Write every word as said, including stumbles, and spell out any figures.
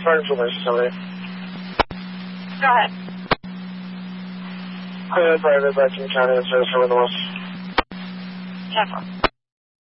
fire information, somebody. Go ahead. Clear private, Breckenridge County, service over the west. Careful.